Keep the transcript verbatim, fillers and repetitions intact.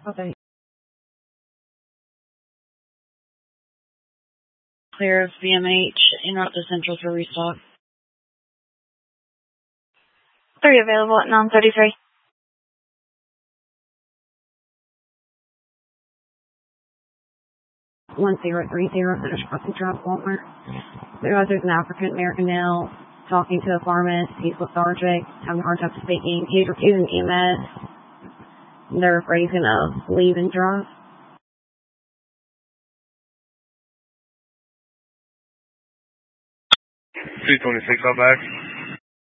Okay. Clear of B M H, en route to Central for restock. Three available at nine thirty-three. one zero three zero, finish crossing drop, Walmart. There's an African American male talking to a pharmacist. He's lethargic, having a hard time speaking. He's refusing E M S. They're afraid he's going to leave and drive. two twenty-six, out back.